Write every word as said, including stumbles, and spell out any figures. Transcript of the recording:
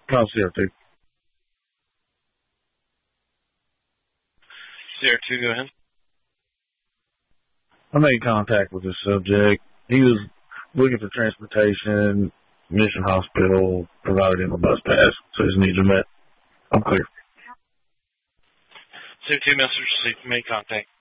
Call C R two. C R two, go ahead. I made contact with this subject. He was looking for transportation, Mission Hospital, provided him a bus pass, so his needs are met. I'm clear. C R two message received. Made contact.